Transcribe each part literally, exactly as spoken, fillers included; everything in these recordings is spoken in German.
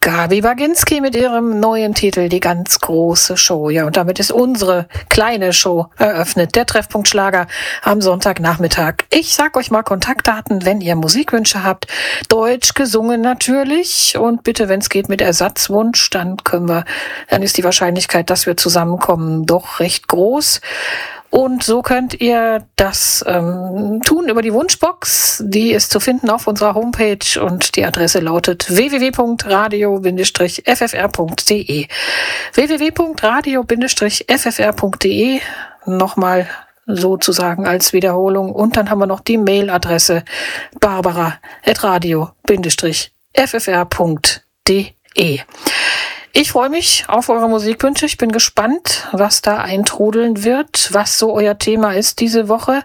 Gabi Baginski mit ihrem neuen Titel Die ganz große Show. Ja, und damit ist unsere kleine Show eröffnet. Der Treffpunkt Schlager am Sonntagnachmittag. Ich sag euch mal Kontaktdaten, wenn ihr Musikwünsche habt. Deutsch gesungen natürlich. Und bitte, wenn es geht, mit Ersatzwunsch, dann können wir, dann ist die Wahrscheinlichkeit, dass wir zusammenkommen, doch recht groß. Und so könnt ihr das ähm, tun über die Wunschbox. Die ist zu finden auf unserer Homepage und die Adresse lautet w w w punkt radio Bindestrich f f r punkt d e. w w w punkt radio Bindestrich f f r punkt d e. Nochmal sozusagen als Wiederholung. Und dann haben wir noch die Mailadresse barbara at radio Bindestrich f f r punkt d e. Ich freue mich auf eure Musikwünsche. Ich bin gespannt, was da eintrudeln wird, was so euer Thema ist diese Woche.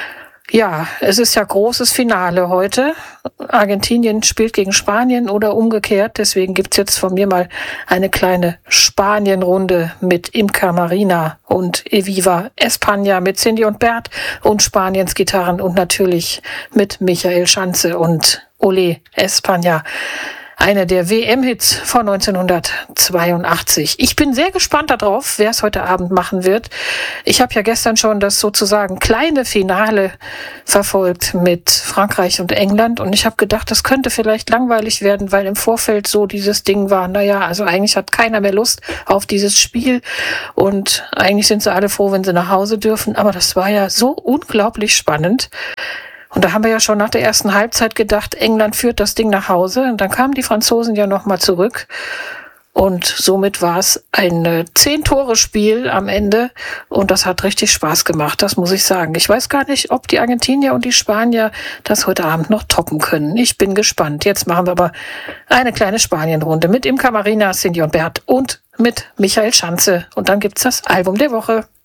Ja, es ist ja großes Finale heute. Argentinien spielt gegen Spanien oder umgekehrt. Deswegen gibt's jetzt von mir mal eine kleine Spanien-Runde mit Imca Marina und Eviva España mit Cindy und Bert und Spaniens Gitarren und natürlich mit Michael Schanze und Olé España. Eine der W M-Hits von neunzehnhundertzweiundachtzig. Ich bin sehr gespannt darauf, wer es heute Abend machen wird. Ich habe ja gestern schon das sozusagen kleine Finale verfolgt mit Frankreich und England und ich habe gedacht, das könnte vielleicht langweilig werden, weil im Vorfeld so dieses Ding war, naja, also eigentlich hat keiner mehr Lust auf dieses Spiel und eigentlich sind sie alle froh, wenn sie nach Hause dürfen, aber das war ja so unglaublich spannend. Und da haben wir ja schon nach der ersten Halbzeit gedacht, England führt das Ding nach Hause. Und dann kamen die Franzosen ja nochmal zurück. Und somit war es ein Zehn-Tore-Spiel am Ende. Und das hat richtig Spaß gemacht, das muss ich sagen. Ich weiß gar nicht, ob die Argentinier und die Spanier das heute Abend noch toppen können. Ich bin gespannt. Jetzt machen wir aber eine kleine Spanien-Runde mit Imca Marina, Cindy und Bert und mit Michael Schanze. Und dann gibt's das Album der Woche.